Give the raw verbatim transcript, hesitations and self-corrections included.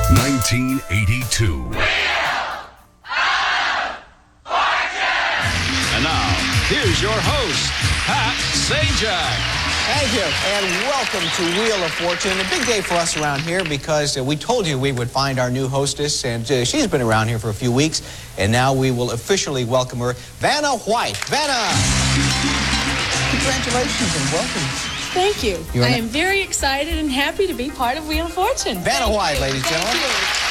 nineteen eighty-two. And now, here's your host, Pat Sajak. Thank you, and welcome to Wheel of Fortune. A big day for us around here because uh, we told you we would find our new hostess, and uh, she's been around here for a few weeks, and now we will officially welcome her, Vanna White. Vanna! Congratulations and welcome. Thank you. You're I an- am very excited and happy to be part of Wheel of Fortune. Vanna Thank White, you. ladies and Thank gentlemen. you.